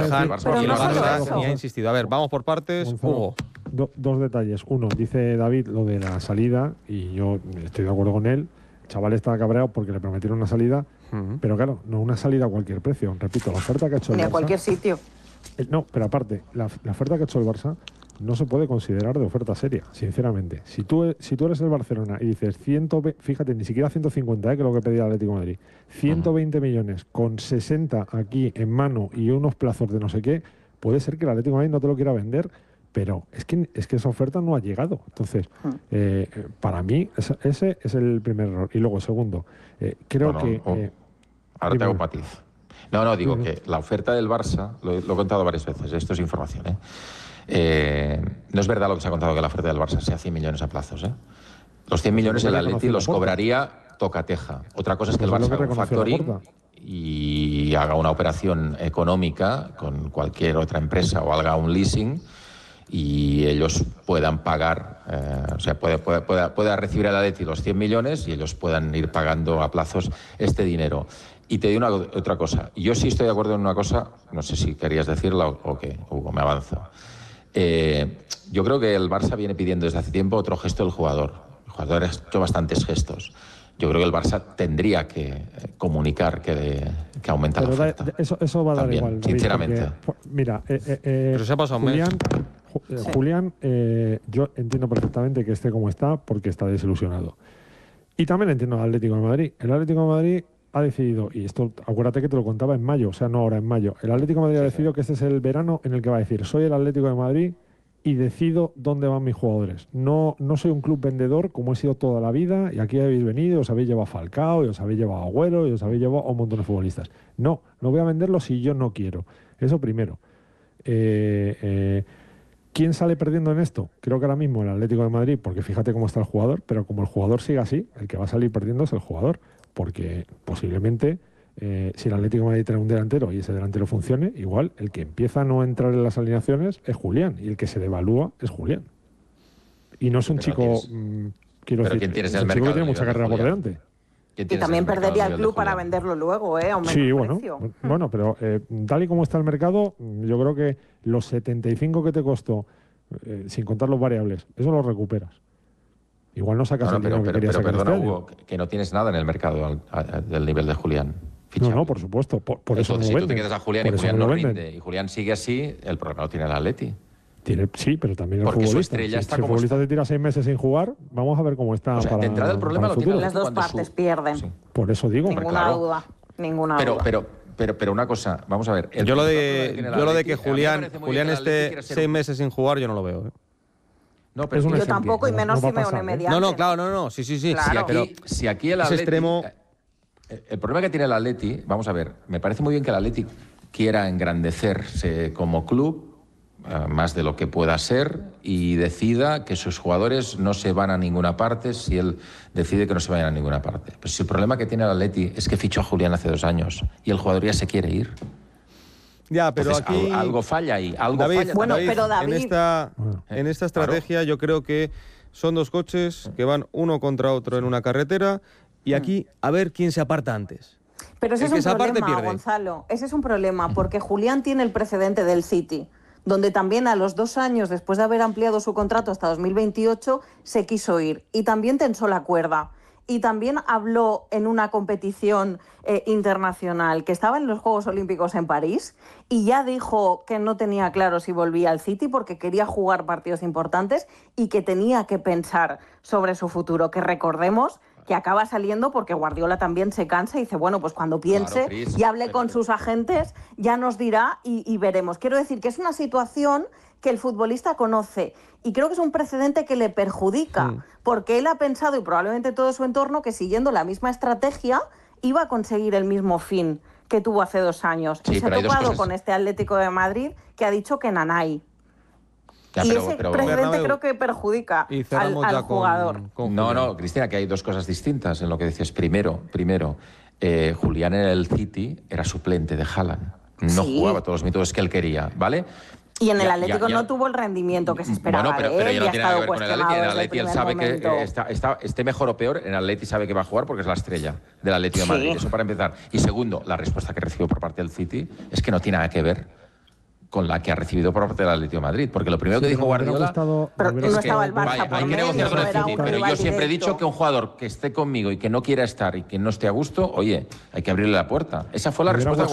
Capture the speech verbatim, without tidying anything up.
quejan y el no Barça ni ha insistido. A ver, vamos por partes. Gonzalo, Hugo. Do, dos detalles. Uno, dice David lo de la salida y yo estoy de acuerdo con él. El chaval está cabreado porque le prometieron una salida, uh-huh. pero claro, no una salida a cualquier precio. Repito, la oferta que ha hecho el Ni Barça... a cualquier sitio. Eh, no, pero aparte, la, la oferta que ha hecho el Barça no se puede considerar de oferta seria, sinceramente. Si tú, si tú eres el Barcelona y dices, ciento veinte, fíjate, ni siquiera ciento cincuenta, eh, que es lo que pedía el Atlético de Madrid, ciento veinte uh-huh. millones con sesenta aquí en mano y unos plazos de no sé qué, puede ser que el Atlético de Madrid no te lo quiera vender, pero es que, es que esa oferta no ha llegado. Entonces, eh, para mí, ese, ese es el primer error. Y luego, segundo, eh, creo bueno, que... Oh, eh, ahora te hago un matiz. No, no, digo que la oferta del Barça, lo, lo he contado varias veces, esto es información, ¿eh? Eh, no es verdad lo que se ha contado que la oferta del Barça sea cien millones a plazos, ¿eh? Los cien millones el Atleti los cobraría tocateja. Otra cosa es que el Barça haga un factoring y haga una operación económica con cualquier otra empresa o haga un leasing y ellos puedan pagar, eh, o sea, pueda, pueda, pueda, pueda recibir el Atleti los cien millones y ellos puedan ir pagando a plazos este dinero. Y te digo una, otra cosa. Yo sí estoy de acuerdo en una cosa, no sé si querías decirla o, o qué, Hugo, me avanzo. Eh, yo creo que el Barça viene pidiendo desde hace tiempo otro gesto del jugador. El jugador ha hecho bastantes gestos. Yo creo que el Barça tendría que comunicar que, de, que aumenta Pero la oferta. Da, eso, eso va a dar También, igual. sinceramente. Porque, mira, eh, eh, eh, Pero se ha pasado Julián, un mes. Ju, eh, Julián eh, yo entiendo perfectamente que esté como está porque está desilusionado. Y también entiendo al Atlético de Madrid. El Atlético de Madrid ha decidido, y esto acuérdate que te lo contaba en mayo, o sea, no ahora, en mayo. El Atlético de Madrid sí, ha decidido sí. que este es el verano en el que va a decir, soy el Atlético de Madrid y decido dónde van mis jugadores. No, no soy un club vendedor como he sido toda la vida y aquí habéis venido, os habéis llevado a Falcao, y os habéis llevado a Agüero, y os habéis llevado a un montón de futbolistas. No, no voy a venderlo si yo no quiero. Eso primero. Eh, eh, ¿Quién sale perdiendo en esto? Creo que ahora mismo el Atlético de Madrid, porque fíjate cómo está el jugador, pero como el jugador sigue así, el que va a salir perdiendo es el jugador. Porque posiblemente, eh, si el Atlético de Madrid trae un delantero y ese delantero funcione, igual el que empieza a no entrar en las alineaciones es Julián y el que se devalúa es Julián. Y no es un pero chico, mmm, quiero pero decir, ¿quién tienes es un el chico mercado que tiene mucha carrera por delante. Y también perdería el club para venderlo luego, ¿eh? Aumenta sí, el bueno, precio. bueno, pero eh, tal y como está el mercado, yo creo que los setenta y cinco que te costó, eh, sin contar los variables, eso lo recuperas. Igual no sacas no, no, el dinero pero, que pero, querías pero sacar perdona, este Hugo, año. que no tienes nada en el mercado al, al, del nivel de Julián. Fichable. No, no, por supuesto. Por, por eso no si lo tú te venden. quedas a Julián por y Julián no no venden. rinde y Julián sigue así, el problema lo tiene el Atleti. Tiene, sí, pero también el Porque futbolista. Su estrella si está si el como futbolista está. te tira seis meses sin jugar, vamos a ver cómo está o sea, para, de entrada el problema para lo el tiene futuro. Las dos partes su... pierden. Sí. Por eso digo. Ninguna claro. duda. Ninguna pero, duda. Pero, pero, pero una cosa, vamos a ver. Yo lo de, yo lo de que Julián, Julián esté seis un... meses sin jugar, yo no lo veo, ¿eh? No, pero yo ejemplo, tampoco, y menos no Simeone pasar, ¿eh? mediante. No, no, claro, no, no, sí, sí, sí. Claro. Si, aquí, pero si aquí el Atleti... extremo... El problema que tiene el Atleti, vamos a ver, me parece muy bien que el Atleti quiera engrandecerse como club, uh, más de lo que pueda ser, y decida que sus jugadores no se van a ninguna parte si él decide que no se vayan a ninguna parte. Pero si el problema que tiene el Atleti es que fichó a Julián hace dos años y el jugador ya se quiere ir. Ya, pero Entonces, aquí... Algo, algo falla ahí, algo David, falla. Bueno, David, pero David... En esta, en esta estrategia claro. yo creo que son dos coches que van uno contra otro en una carretera y aquí a ver quién se aparta antes. Pero ese el es un problema, Gonzalo. Ese es un problema, porque Julián tiene el precedente del City, donde también a los dos años, después de haber ampliado su contrato hasta dos mil veintiocho, se quiso ir. Y también tensó la cuerda. Y también habló en una competición eh, internacional que estaba en los Juegos Olímpicos en París y ya dijo que no tenía claro si volvía al City porque quería jugar partidos importantes y que tenía que pensar sobre su futuro, que recordemos que acaba saliendo porque Guardiola también se cansa y dice, bueno, pues cuando piense claro, Chris, y hable pero, con pero... sus agentes, ya nos dirá y, y veremos. Quiero decir que es una situación que el futbolista conoce y creo que es un precedente que le perjudica, mm. porque él ha pensado, y probablemente todo su entorno, que siguiendo la misma estrategia iba a conseguir el mismo fin que tuvo hace dos años. Sí, y se ha topado cosas... con este Atlético de Madrid que ha dicho que nanay. Ya, y pero, ese pero, precedente Bernabéu, creo que perjudica al, al jugador. Con, con no, no, Cristina, que hay dos cosas distintas en lo que decías. Primero, primero eh, Julián en el City era suplente de Haaland. No sí. jugaba todos los minutos que él quería, ¿vale? Y en el ya, Atlético ya, ya. no tuvo el rendimiento que se esperaba. Bueno, pero, de él, pero ya no tiene nada que ver con el Atleti. En el Atleti él sabe momento. que está, está, esté mejor o peor. En el Atleti sabe que va a jugar porque es la estrella del Atleti de Madrid. Sí. Eso para empezar. Y segundo, la respuesta que recibió por parte del City es que no tiene nada que ver. con la que ha recibido por parte del Atlético de Madrid. Porque lo primero Sí, que dijo me hubiera Guardiola gustado- Pero me hubiera no gustado- estaba el Barça vaya, por hay que medio, negociar con no el era City, un pero rival yo siempre he directo. dicho que un jugador que esté conmigo y que no quiera estar y que no esté a gusto, oye, hay que abrirle la puerta. Esa fue la Me hubiera respuesta de